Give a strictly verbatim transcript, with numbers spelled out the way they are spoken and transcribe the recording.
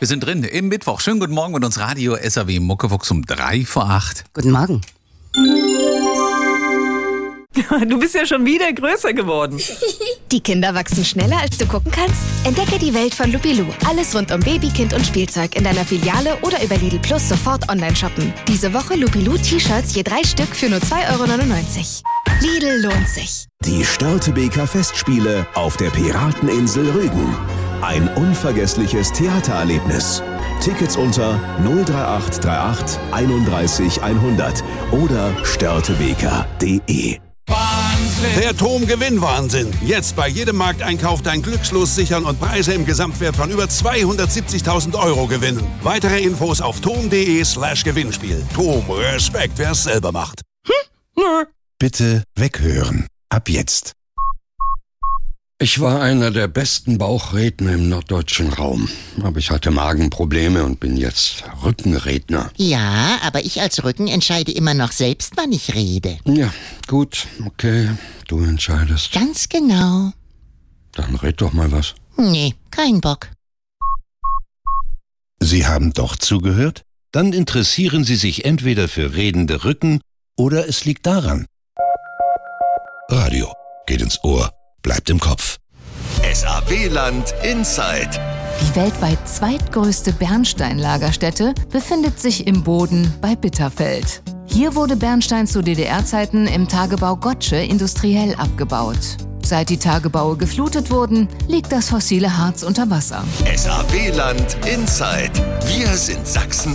Wir sind drin im Mittwoch. Schönen guten Morgen mit uns Radio S A W Muckefuchs um drei vor acht. Guten Morgen. Du bist ja schon wieder größer geworden. Die Kinder wachsen schneller, als du gucken kannst? Entdecke die Welt von Lupilou. Alles rund um Baby, Kind und Spielzeug in deiner Filiale oder über Lidl Plus sofort online shoppen. Diese Woche Lupilou T-Shirts je drei Stück für nur zwei Euro neunundneunzig. Lidl lohnt sich. Die Störtebeker Festspiele auf der Pirateninsel Rügen. Ein unvergessliches Theatererlebnis. Tickets unter null drei acht drei acht einunddreißig hundert oder störtebeker punkt de. Der Tom-Gewinn-Wahnsinn. Jetzt bei jedem Markteinkauf dein Glückslos sichern und Preise im Gesamtwert von über zweihundertsiebzigtausend Euro gewinnen. Weitere Infos auf tom.de slash Gewinnspiel. Tom, Respekt, wer es selber macht. Hm? Bitte weghören. Ab jetzt. Ich war einer der besten Bauchredner im norddeutschen Raum. Aber ich hatte Magenprobleme und bin jetzt Rückenredner. Ja, aber ich als Rücken entscheide immer noch selbst, wann ich rede. Ja, gut, okay, du entscheidest. Ganz genau. Dann red doch mal was. Nee, kein Bock. Sie haben doch zugehört? Dann interessieren Sie sich entweder für redende Rücken oder es liegt daran. Radio geht ins Ohr. Bleibt im Kopf. S A W-Land Inside. Die weltweit zweitgrößte Bernsteinlagerstätte befindet sich im Boden bei Bitterfeld. Hier wurde Bernstein zu D D R-Zeiten im Tagebau Gotsche industriell abgebaut. Seit die Tagebaue geflutet wurden, liegt das fossile Harz unter Wasser. S A W-Land Inside. Wir sind Sachsen